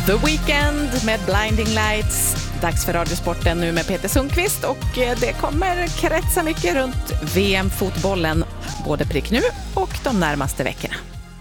The Weeknd med Blinding Lights. Dags för Radiosporten nu med Peter Sundqvist, och det kommer kretsa mycket runt VM-fotbollen både prick nu och de närmaste veckorna.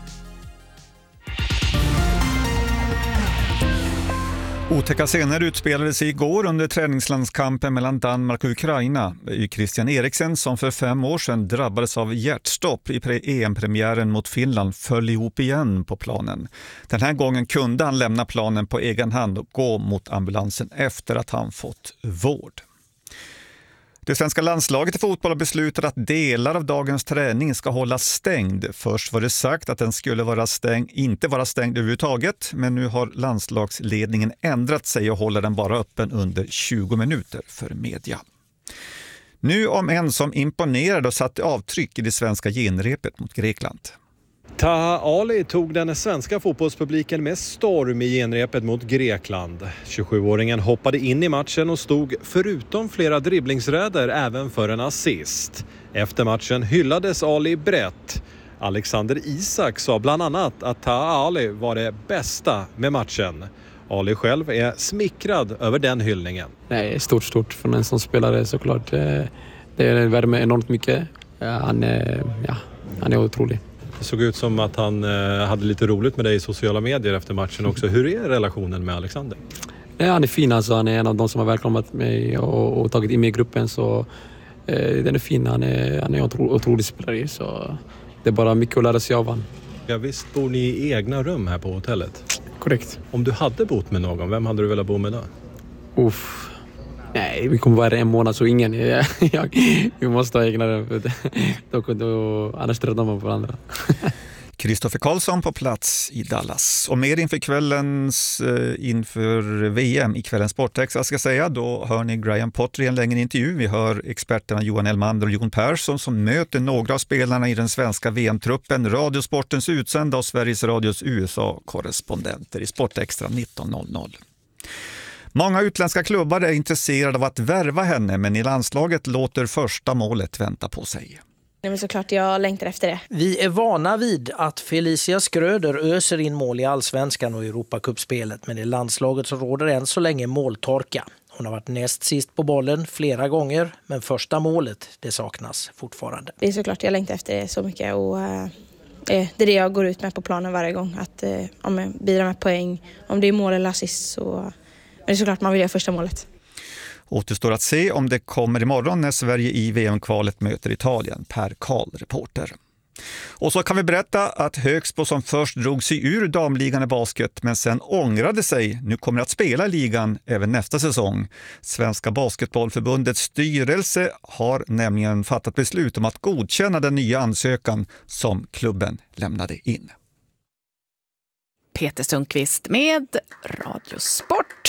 Otäcka scener utspelade sig igår under träningslandskampen mellan Danmark och Ukraina. Christian Eriksen, som för 5 år sedan drabbades av hjärtstopp i EM-premiären mot Finland, föll ihop igen på planen. Den här gången kunde han lämna planen på egen hand och gå mot ambulansen efter att han fått vård. Det svenska landslaget i fotboll har beslutat att delar av dagens träning ska hållas stängd. Först var det sagt att den skulle inte vara stängd överhuvudtaget, men nu har landslagsledningen ändrat sig och håller den bara öppen under 20 minuter för media. Nu om en som imponerade och satte avtryck i det svenska genrepet mot Grekland. Taha Ali tog den svenska fotbollspubliken med storm i genrepet mot Grekland. 27-åringen hoppade in i matchen och stod förutom flera dribblingsräder även för en assist. Efter matchen hyllades Ali brett. Alexander Isak sa bland annat att Taha Ali var det bästa med matchen. Ali själv är smickrad över den hyllningen. Nej, stort för en som spelare såklart. Det värmer enormt mycket. Han är otrolig. Det såg ut som att han hade lite roligt med dig i sociala medier efter matchen också. Hur är relationen med Alexander? Ja, han är fin alltså. Han är en av de som har välkomnat mig och tagit in mig i gruppen. Så den är fin. Han är en otrolig spelare. Så det är bara mycket att lära sig av han. Ja, visst bor ni i egna rum här på hotellet? Korrekt. Om du hade bott med någon, vem hade du velat bo med då? Nej, vi kommer vara en månad så ingen. Vi måste ha egna rum. Annars träddar man på varandra. Kristoffer Karlsson på plats i Dallas. Och mer inför VM i kvällens Sportex, ska säga, då hör ni Graham Potter i en längre intervju. Vi hör experterna Johan Elmander och Jon Persson som möter några av spelarna i den svenska VM-truppen. Radiosportens utsända och Sveriges Radios USA-korrespondenter i Sportextra 19.00. Många utländska klubbar är intresserade av att värva henne, men i landslaget låter första målet vänta på sig. Nej, men såklart jag längtar efter det. Vi är vana vid att Felicia Skröder öser in mål i Allsvenskan och Europacupspelet, men i landslaget så råder än så länge måltorka. Hon har varit näst sist på bollen flera gånger, men första målet det saknas fortfarande. Det är såklart jag längtar efter det så mycket, och det är det jag går ut med på planen varje gång. Att om jag bidrar med poäng, om det är mål eller assist, så men det är såklart man vill göra första målet. Återstår att se om det kommer imorgon när Sverige i VM-kvalet möter Italien. Per Karl, reporter. Och så kan vi berätta att Högsbo, som först drog sig ur damligan i basket men sen ångrade sig, nu kommer att spela i ligan även nästa säsong. Svenska basketbollförbundets styrelse har nämligen fattat beslut om att godkänna den nya ansökan som klubben lämnade in. Peter Sundqvist med Radiosport.